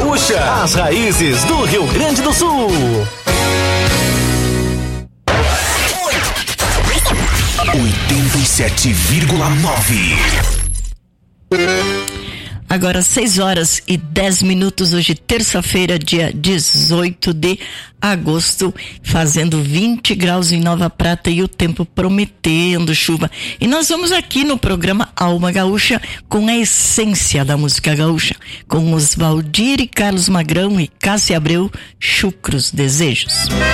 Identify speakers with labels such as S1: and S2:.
S1: Gaúcha, as raízes do Rio Grande do Sul.
S2: 87,9.
S3: Agora 6h10, hoje terça-feira, dia 18 de agosto, fazendo 20 graus em Nova Prata e o tempo prometendo chuva. E nós vamos aqui no programa Alma Gaúcha com a essência da música gaúcha, com Oswaldir e Carlos Magrão e Cássia Abreu, Chucros Desejos.